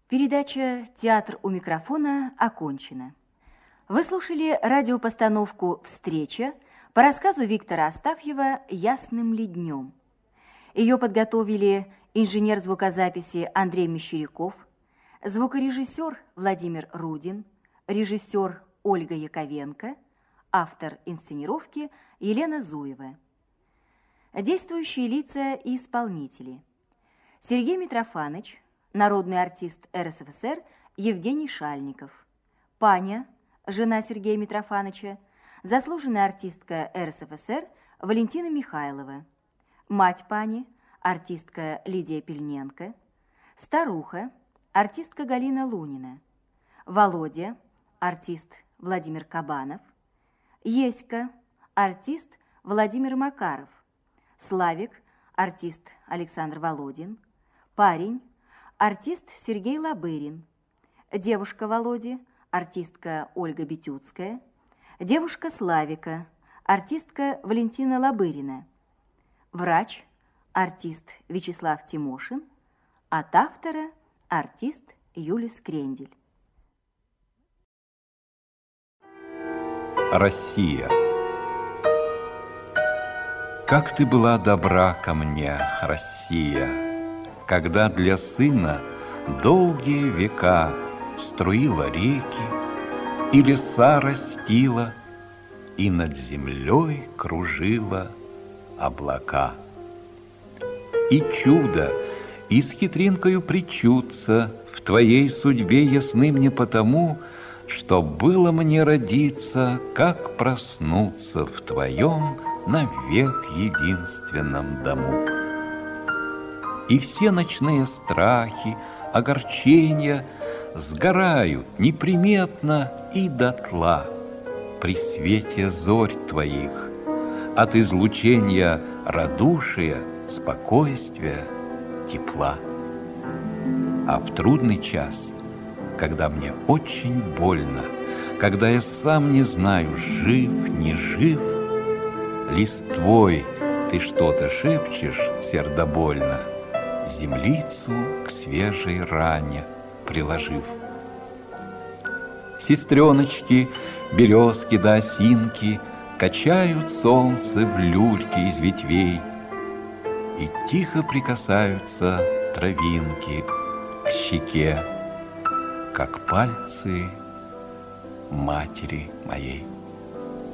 Передача «Театр у микрофона» окончена. Вы слушали радиопостановку «Встреча» по рассказу Виктора Астафьева «Ясным ли днем». Ее подготовили инженер звукозаписи Андрей Мещеряков, звукорежиссер Владимир Рудин, режиссер Ольга Яковенко, автор инсценировки Елена Зуева. Действующие лица и исполнители: Сергей Митрофанович, народный артист РСФСР Евгений Шальников, Паня, жена Сергея Митрофановича, заслуженная артистка РСФСР Валентина Михайлова, мать Пани, артистка Лидия Пельненко, старуха, артистка Галина Лунина, Володя, артист Владимир Кабанов, Еська, артист Владимир Макаров, Славик, артист Александр Володин, парень, артист Сергей Лобырин, девушка Володи, артистка Ольга Битюцкая, девушка Славика, артистка Валентина Лобырина, врач, артист Вячеслав Тимошин, от автора артист Юлис Крендель. Россия. Как ты была добра ко мне, Россия, когда для сына долгие века струила реки, и леса растила, и над землей кружила облака. И чудо, и с хитринкою причудца в твоей судьбе ясны мне потому, что было мне родиться, как проснуться в твоем навек единственном дому. И все ночные страхи, огорчения сгорают неприметно и дотла при свете зорь твоих, от излучения радушия, спокойствия, тепла. А в трудный час, когда мне очень больно, когда я сам не знаю, жив, не жив, листвой ты что-то шепчешь сердобольно, землицу к свежей ране приложив. Сестреночки, березки да осинки качают солнце в люльке из ветвей, и тихо прикасаются травинки к щеке, как пальцы матери моей.